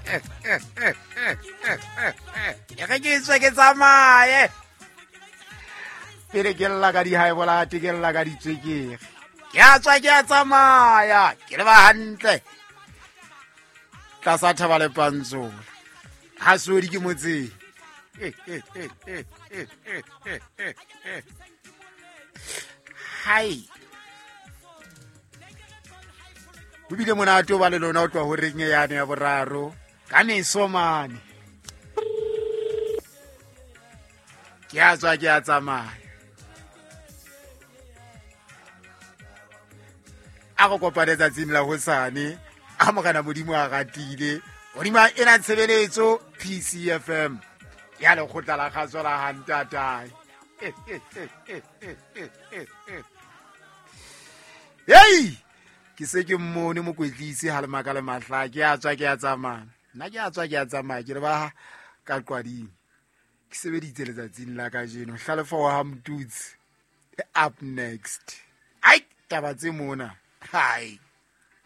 Ke ke tswe ke tsamaye pele ke lla ka di high volate ke lla ka di tswekere ke a tswa ke a tsamaya ke le ba hantle tlasa thaba le pantso ha sodi ke motseng hai ho bile monate o ba le lona o tloa ho reng yane ya boraro ka meso mane ke a tswa ke a tsamaya a go kopane tsatsing la hosane a mogana modimo a ratile hodima ena tshebeletso PCFM ya lekgotla la kgaso la hantatai hei ke se ke mmone mokwetlisi ha le maka le mahla ke a tswa ke a tsamaya nna ke a tswa ke a tsamaya ke re ba ka qwading ke sebeditse letsatsing la ka jeno hlalefo wa Hamtutsi up next ai taba tse mona hai